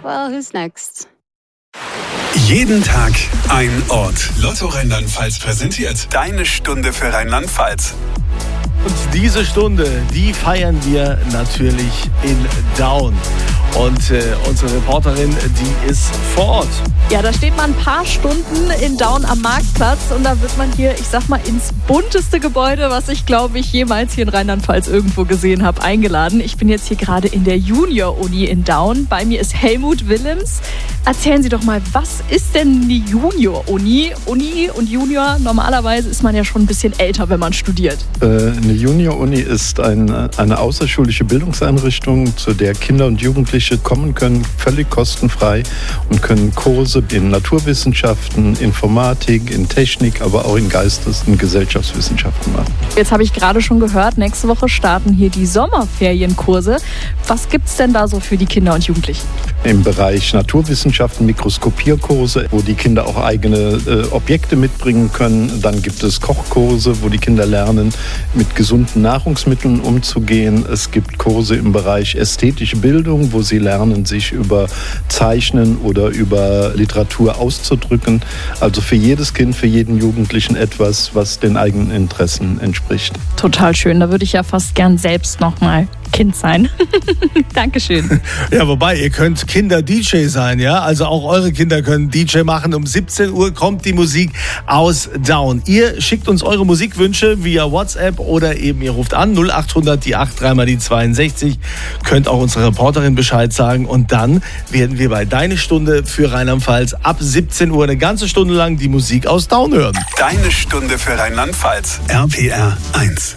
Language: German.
Well, who's next? Jeden Tag ein Ort. Lotto Rheinland-Pfalz präsentiert deine Stunde für Rheinland-Pfalz. Und diese Stunde, die feiern wir natürlich in Daun. Und unsere Reporterin, die ist vor Ort. Ja, da steht man ein paar Stunden in Daun am Marktplatz und da wird man hier, ich sag mal, ins bunteste Gebäude, was ich, glaube ich, jemals hier in Rheinland-Pfalz irgendwo gesehen habe, eingeladen. Ich bin jetzt hier gerade in der Junior-Uni in Daun. Bei mir ist Helmut Willems. Erzählen Sie doch mal, was ist denn die Junior-Uni? Uni und Junior, normalerweise ist man ja schon ein bisschen älter, wenn man studiert. Eine Junior-Uni ist eine außerschulische Bildungseinrichtung, zu der Kinder und Jugendliche kommen können, völlig kostenfrei, und können Kurse in Naturwissenschaften, Informatik, in Technik, aber auch in Geistes- und Gesellschaftswissenschaften machen. Jetzt habe ich gerade schon gehört, nächste Woche starten hier die Sommerferienkurse. Was gibt es denn da so für die Kinder und Jugendlichen? Im Bereich Naturwissenschaften, Mikroskopierkurse, wo die Kinder auch eigene Objekte mitbringen können. Dann gibt es Kochkurse, wo die Kinder lernen, mit gesunden Nahrungsmitteln umzugehen. Es gibt Kurse im Bereich ästhetische Bildung, wo sie lernen, sich über Zeichnen oder über Literatur auszudrücken. Also für jedes Kind, für jeden Jugendlichen etwas, was den eigenen Interessen entspricht. Total schön, da würde ich ja fast gern selbst noch mal Kind sein. Dankeschön. Ja, wobei, ihr könnt Kinder-DJ sein, ja? Also auch eure Kinder können DJ machen. Um 17 Uhr kommt die Musik aus Daun. Ihr schickt uns eure Musikwünsche via WhatsApp oder eben ihr ruft an 0800 die 8 3 mal die 62. Könnt auch unsere Reporterin Bescheid sagen und dann werden wir bei Deine Stunde für Rheinland-Pfalz ab 17 Uhr eine ganze Stunde lang die Musik aus Daun hören. Deine Stunde für Rheinland-Pfalz. RPR 1.